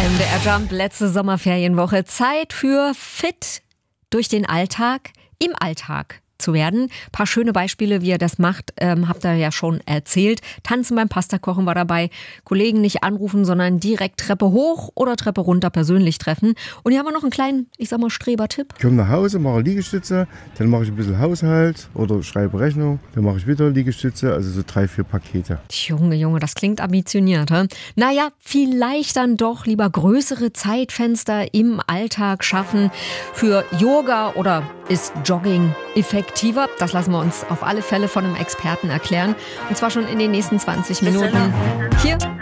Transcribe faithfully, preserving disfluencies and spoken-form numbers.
M D R Jump, letzte Sommerferienwoche. Zeit für fit durch den Alltag, im Alltag zu werden. Ein paar schöne Beispiele, wie er das macht, ähm, habt ihr ja schon erzählt. Tanzen beim Pastakochen war dabei. Kollegen nicht anrufen, sondern direkt Treppe hoch oder Treppe runter persönlich treffen. Und hier haben wir noch einen kleinen, ich sag mal, Streber-Tipp. Ich komme nach Hause, mache Liegestütze, dann mache ich ein bisschen Haushalt oder schreibe Rechnung, dann mache ich wieder Liegestütze, also so drei, vier Pakete. Junge, Junge, das klingt ambitioniert, hä? Naja, vielleicht dann doch lieber größere Zeitfenster im Alltag schaffen für Yoga oder ist Jogging effektiver? Das lassen wir uns auf alle Fälle von einem Experten erklären. Und zwar schon in den nächsten zwanzig Minuten. Hier